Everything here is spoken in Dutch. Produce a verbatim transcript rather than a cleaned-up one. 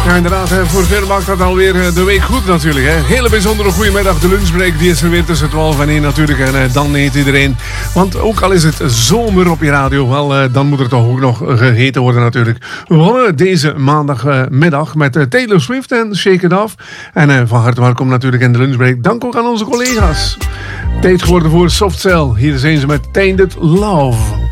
Ja, inderdaad, voor veel maakt dat alweer de week goed natuurlijk. Hè. Hele bijzondere goedemiddag. De lunchbreak die is er weer tussen twaalf en één natuurlijk. En dan eet iedereen. Want ook al is het zomer op je radio, wel, dan moet er toch ook nog gegeten worden natuurlijk. We begonnen deze maandagmiddag met Taylor Swift en Shake It Off. En van harte welkom natuurlijk in de lunchbreak. Dank ook aan onze collega's. Tijd geworden voor Soft Cell. Hier zijn ze met Tainted Love.